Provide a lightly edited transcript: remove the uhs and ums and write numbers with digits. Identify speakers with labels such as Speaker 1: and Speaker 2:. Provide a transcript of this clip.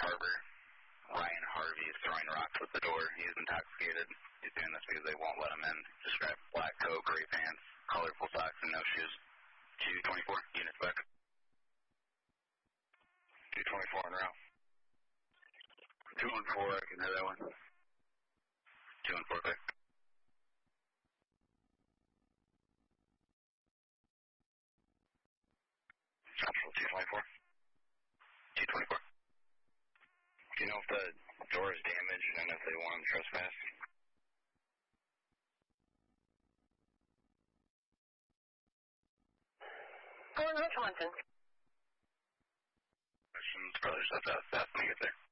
Speaker 1: Harbor. Ryan Harvey is throwing rocks at the door. He is intoxicated. He's doing this because they won't let him in. Describe black coat, gray pants, colorful socks, and no shoes. 224, units back. 224 on route. 214, I can hear that one. 214 back. Central 224. 224. Do you know if the door is damaged and if they want him to trespass?
Speaker 2: Fort Richardson.
Speaker 1: Questions, probably just have to ask me if there.